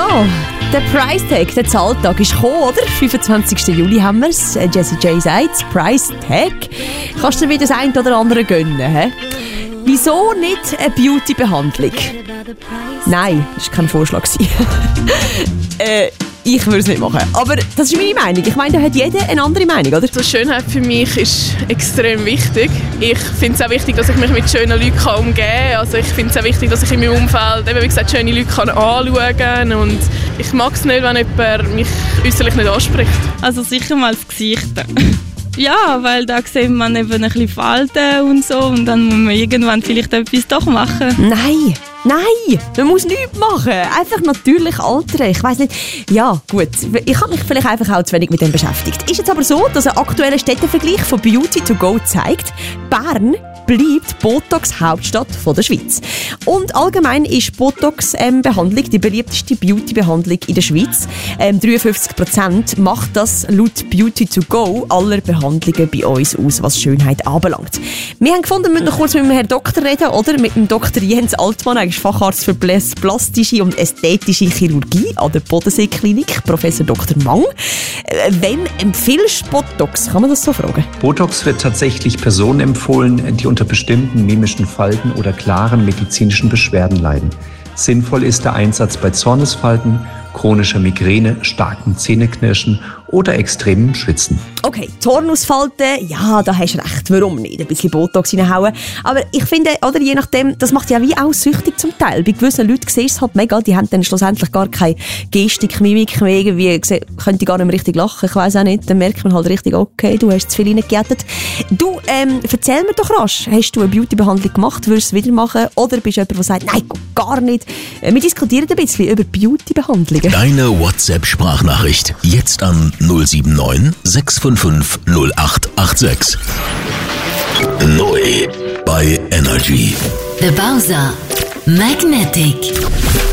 Ja, der Price Tag, der Zahltag ist gekommen, oder? 25. Juli haben wir es. Jessie J sagt, Price Tag. Kannst du dir wieder das eine oder andere gönnen, hä? Wieso nicht eine Beauty-Behandlung? Nein, das war kein Vorschlag. Ich würde es nicht machen. Aber das ist meine Meinung. Ich meine, da hat jeder eine andere Meinung, oder? Also Schönheit für mich ist extrem wichtig. Ich finde es auch wichtig, dass ich mich mit schönen Leuten umgehen kann. Also ich finde es auch wichtig, dass ich in meinem Umfeld eben, wie gesagt, schöne Leute anschauen kann. Und ich mag es nicht, wenn jemand mich äußerlich nicht anspricht. Also sicher mal das Gesicht. Ja, weil da sieht man eben ein bisschen Falten und so und dann muss man irgendwann vielleicht etwas doch machen. Nein, man muss nichts machen. Einfach natürlich altern. Ich weiss nicht. Ja, gut. Ich habe mich vielleicht einfach auch zu wenig mit dem beschäftigt. Ist jetzt aber so, dass ein aktueller Städtevergleich von Beauty to Go zeigt, Bern bleibt Botox-Hauptstadt der Schweiz. Und allgemein ist Botox-Behandlung die beliebteste Beauty-Behandlung in der Schweiz. 53% macht das laut Beauty to Go aller Behandlungen bei uns aus, was Schönheit anbelangt. Wir haben gefunden, wir müssen noch kurz mit dem Herrn Doktor reden, oder? Mit dem Dr. Jens Altmann, er ist Facharzt für plastische und ästhetische Chirurgie an der Bodensee-Klinik, Professor Dr. Mang. Wem empfiehlst du Botox? Kann man das so fragen? Botox wird tatsächlich Personen empfohlen, die unter bestimmten mimischen Falten oder klaren medizinischen Beschwerden leiden. Sinnvoll ist der Einsatz bei Zornesfalten, chronischer Migräne, starkem Zähneknirschen oder extremem Schwitzen. Okay, Zornausfalten, ja, da hast du recht. Warum nicht? Ein bisschen Botox reinhauen. Aber ich finde, oder je nachdem, das macht ja wie auch süchtig zum Teil. Bei gewissen Leuten siehst du es halt mega, die haben dann schlussendlich gar keine Gestik, Mimik mehr, irgendwie könnte gar nicht mehr richtig lachen, ich weiss auch nicht. Dann merkt man halt richtig, okay, du hast zu viel reingejettet. Du, erzähl mir doch rasch, hast du eine Beauty-Behandlung gemacht, würdest du es wieder machen? Oder bist du jemand, der sagt, nein, gar nicht? Wir diskutieren ein bisschen über Beauty-Behandlungen. Deine WhatsApp-Sprachnachricht jetzt an 079 655 0886. Neu bei Energy. The Bowser Magnetic.